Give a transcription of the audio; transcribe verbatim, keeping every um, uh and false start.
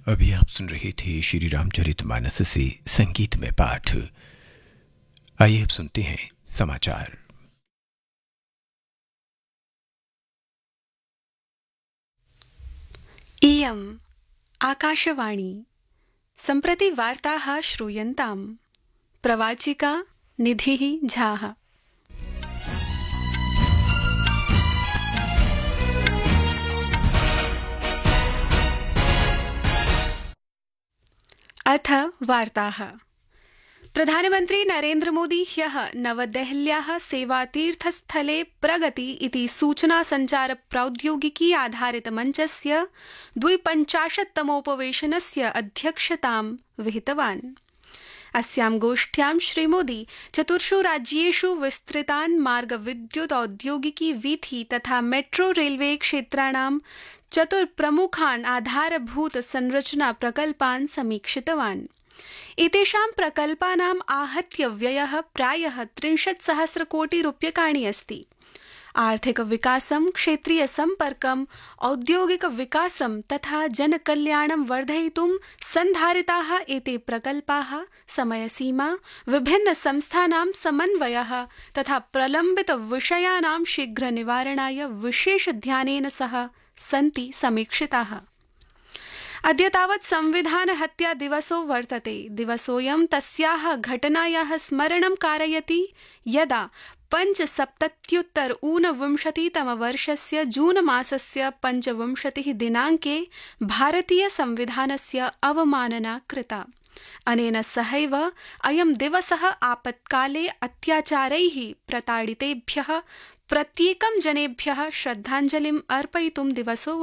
अभी आप सुन रहे थे श्री रामचरितमानस से संगीत में पाठ। आइए अब सुनते हैं समाचार। इयम् आकाशवाणी। सम्प्रति वार्ताः श्रूयन्ताम्। प्रवाचिका निधिः झाः। अथ वार्ताः। प्रधानमन्त्री नरेन्द्र मोदी ह्यः नवदेहल्याः सेवातीर्थस्थले प्रगति इति सूचना संचार प्रौद्योगिकी आधारित मञ्चस्य द्विपञ्चाशत्तमोपवेशनस्य अध्यक्षतां विहितवान्। अस्यां गोष्ठ्यां श्रीमोदी चतुर्षु राज्येषु विस्तृतान् मार्गविद्युत औद्योगिकी वीथि तथा मेट्रो रेलवे क्षेत्राणां चतुर्प्रमुखान् आधारभूत संरचना प्रकल्पान् समीक्षितवान्। एतेषां प्रकल्पानाम् आहत्य व्ययः प्रायः त्रिंशत् सहस्र कोटि रूप्यकाणि अस्ति। आर्थिक विकासं, क्षेत्रीय सम्पर्कम्, औद्योगिक विकासं तथा जनकल्याणं वर्धयितुं सन्धारिताः एते प्रकल्पाः समयसीमा, विभिन्न संस्थानां समन्वयः तथा प्रलम्बित विषयाणां शीघ्र निवारणाय विशेष ध्यानेन सह सन्ति समीक्षिताः। अद्य तावत् संविधान हत्या दिवसो वर्तते। दिवसोऽयं तस्याः घटनायाः स्मरणं कारयति यदा पञ्चसप्तत्युत्तर ऊनविंशतितमवर्षस्य जून मासस्य पञ्चविंशतिः दिनाङ्के भारतीय संविधानस्य अवमानना कृता। अनेन सहैव अयं दिवसः आपत्काले अत्याचारैः प्रताडितेभ्यः प्रत्येकं जनेभ्यः श्रद्धाञ्जलिम् अर्पयितुं दिवसो